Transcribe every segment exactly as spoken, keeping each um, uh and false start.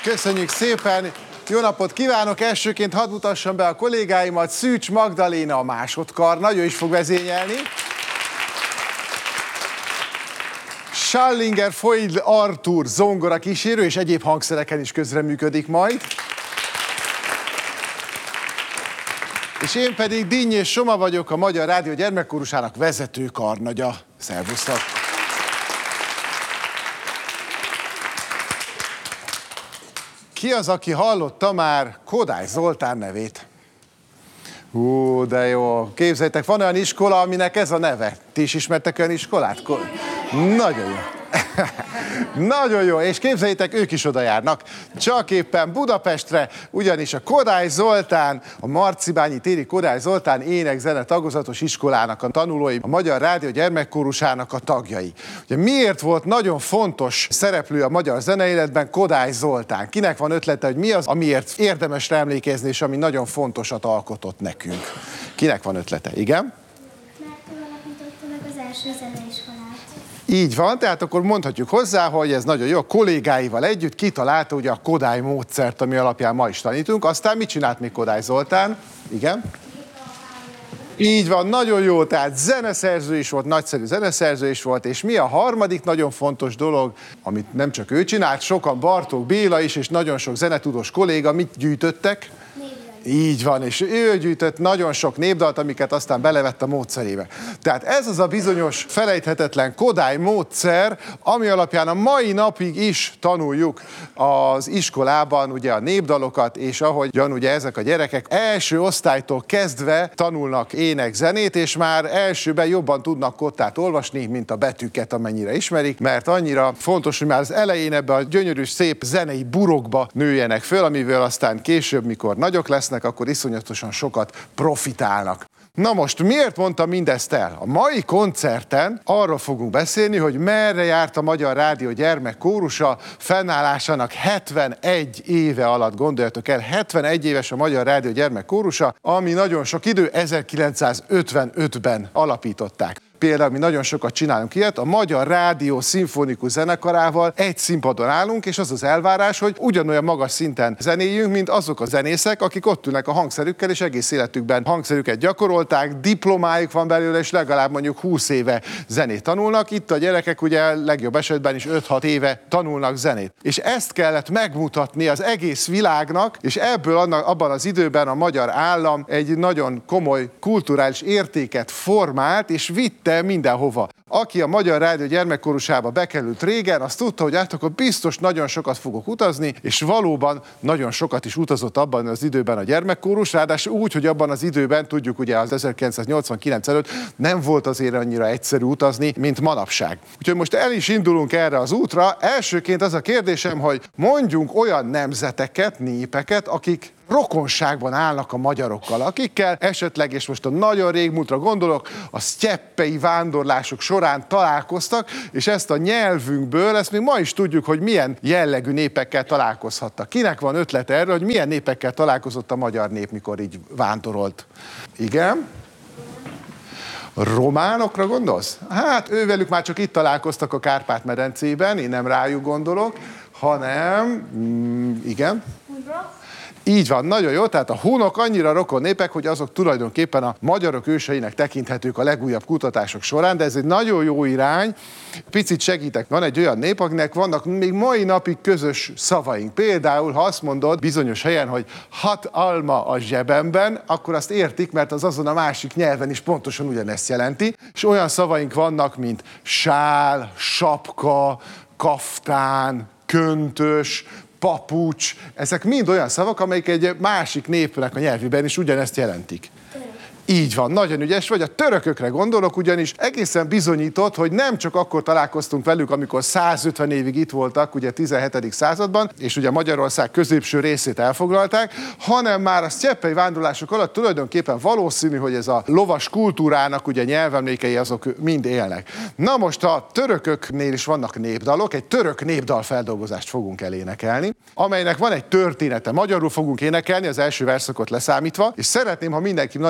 Köszönjük szépen! Jó napot kívánok! Elsőként hadd mutassam be a kollégáimat. Szűcs Magdaléna a másodkarnagy, ő is fog vezényelni. Schallinger Foydl Artúr zongora kísérő, és egyéb hangszereken is közreműködik majd. És én pedig Dinnyés Soma vagyok, a Magyar Rádió Gyermekkórusának vezető karnagya. Szervusztok! Ki az, aki hallotta már Kodály Zoltán nevét? Hú, de jó. Képzeljétek, van olyan iskola, aminek ez a neve. Ti is ismertek olyan iskolát? Nagyon jó. Nagyon jó, és képzeljétek, ők is oda járnak. Csak éppen Budapestre, ugyanis a Kodály Zoltán, a Marcibányi téri Kodály Zoltán ének-zene tagozatos iskolának a tanulói, a Magyar Rádió Gyermekkórusának a tagjai. Ugye miért volt nagyon fontos szereplő a magyar zeneéletben Kodály Zoltán? Kinek van ötlete, hogy mi az, amiért érdemes rá emlékezni, és ami nagyon fontosat alkotott nekünk? Kinek van ötlete? Igen? Mert ő alapította meg az első zeneiskolát. Így van, tehát akkor mondhatjuk hozzá, hogy ez nagyon jó, a kollégáival együtt kitalálta ugye a Kodály módszert, ami alapján ma is tanítunk. Aztán mit csinált még Kodály Zoltán? Igen? Így van, nagyon jó, tehát zeneszerző is volt, nagyszerű zeneszerző is volt, és mi a harmadik nagyon fontos dolog, amit nem csak ő csinált, sokan, Bartók Béla is, és nagyon sok zenetudós kolléga, mit gyűjtöttek? Így van, és ő gyűjtött nagyon sok népdalt, amiket aztán belevett a módszerébe. Tehát ez az a bizonyos felejthetetlen Kodály módszer, ami alapján a mai napig is tanuljuk az iskolában ugye a népdalokat, és ahogyan ugye ezek a gyerekek első osztálytól kezdve tanulnak ének-zenét, és már elsőben jobban tudnak kottát olvasni, mint a betűket, amennyire ismerik, mert annyira fontos, hogy már az elején ebbe a gyönyörű, szép zenei burokba nőjenek föl, amivel aztán később, mikor nagyok lesznek, akkor iszonyatosan sokat profitálnak. Na most, miért mondtam mindezt el? A mai koncerten arról fogunk beszélni, hogy merre járt a Magyar Rádió Gyermekkórusa fennállásának hetvenegy éve alatt, gondoljatok el, hetvenegy éves a Magyar Rádió Gyermekkórusa, ami nagyon sok idő, ezerkilencszázötvenötben alapították. Például mi nagyon sokat csinálunk ilyet, a Magyar Rádió Szimfonikus Zenekarával egy színpadon állunk, és az az elvárás, hogy ugyanolyan magas szinten zenéljünk, mint azok a zenészek, akik ott ülnek a hangszerükkel, és egész életükben hangszerüket gyakorolták, diplomájuk van belőle, és legalább mondjuk húsz éve zenét tanulnak. Itt a gyerekek ugye legjobb esetben is öt-hat éve tanulnak zenét. És ezt kellett megmutatni az egész világnak, és ebből annak, abban az időben a magyar állam egy nagyon komoly kulturális értéket formált, és vitte mindenhova. Aki a Magyar Rádió Gyermekkórusába bekerült régen, az tudta, hogy hát akkor biztos nagyon sokat fogok utazni, és valóban nagyon sokat is utazott abban az időben a gyermekkórus, ráadásul úgy, hogy abban az időben, tudjuk ugye az ezerkilencszáznyolcvankilenc előtt nem volt azért annyira egyszerű utazni, mint manapság. Úgyhogy most el is indulunk erre az útra. Elsőként az a kérdésem, hogy mondjunk olyan nemzeteket, népeket, akik rokonságban állnak a magyarokkal, akikkel esetleg, és most a nagyon régmúltra gondolok, a sztyeppei vándorlások során találkoztak, és ezt a nyelvünkből, ezt még ma is tudjuk, hogy milyen jellegű népekkel találkozhattak. Kinek van ötlete erről, hogy milyen népekkel találkozott a magyar nép, mikor így vándorolt? Igen? Románokra gondolsz? Hát ővelük már csak itt találkoztak a Kárpát-medencében, én nem rájuk gondolok, hanem, mm, igen? Így van, nagyon jó, tehát a hunok annyira rokon népek, hogy azok tulajdonképpen a magyarok őseinek tekinthetők a legújabb kutatások során, de ez egy nagyon jó irány. Picit segítek, van egy olyan nép, akinek vannak még mai napig közös szavaink. Például, ha azt mondod bizonyos helyen, hogy hat alma a zsebemben, akkor azt értik, mert az azon a másik nyelven is pontosan ugyanezt jelenti. És olyan szavaink vannak, mint sál, sapka, kaftán, köntös, papucs, ezek mind olyan szavak, amelyek egy másik népnek a nyelvében is ugyanezt jelentik. Így van, nagyon ügyes vagy. A törökökre gondolok, ugyanis egészen bizonyított, hogy nem csak akkor találkoztunk velük, amikor százötven évig itt voltak, ugye a tizenhetedik században, és ugye Magyarország középső részét elfoglalták, hanem már a sztyeppei vándorlások alatt tulajdonképpen valószínű, hogy ez a lovas kultúrának ugye nyelvemlékei azok mind élnek. Na most a törököknél is vannak népdalok, egy török népdalfeldolgozást fogunk elénekelni, amelynek van egy története. Magyarul fogunk énekelni, az első verszakot leszámítva, és szeretném, ha mindenki nagyon megfigyel,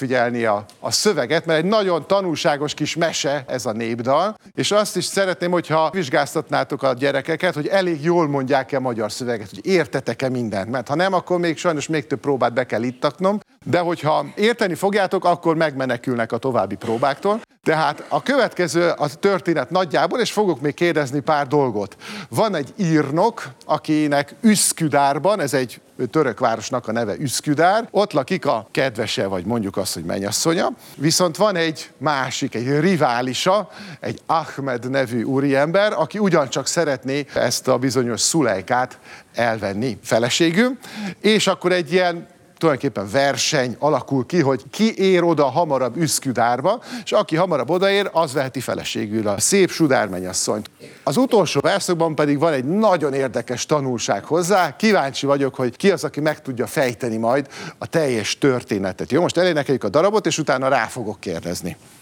megfigyelni a, a szöveget, mert egy nagyon tanulságos kis mese ez a népdal, és azt is szeretném, hogyha vizsgáztatnátok a gyerekeket, hogy elég jól mondják-e a magyar szöveget, hogy értetek-e mindent, mert ha nem, akkor még sajnos még több próbát be kell ittaknom, de hogyha érteni fogjátok, akkor megmenekülnek a további próbáktól. Tehát a következő a történet nagyjából, és fogok még kérdezni pár dolgot. Van egy írnok, akinek Üszküdárban, ez egy török városnak a neve Üszküdár, ott lakik a kedvese, vagy mondjuk azt, hogy mennyasszonya. Viszont van egy másik, egy riválisa, egy Ahmed nevű úriember, aki ugyancsak szeretné ezt a bizonyos Szulejkát elvenni feleségül, és akkor egy ilyen tulajdonképpen verseny alakul ki, hogy ki ér oda hamarabb Üszküdárba, és aki hamarabb odaér, az veheti feleségül a szép Sudár mennyasszonyt. Az utolsó verszakban pedig van egy nagyon érdekes tanulság hozzá. Kíváncsi vagyok, hogy ki az, aki meg tudja fejteni majd a teljes történetet. Jó, most elénekeljük a darabot, és utána rá fogok kérdezni.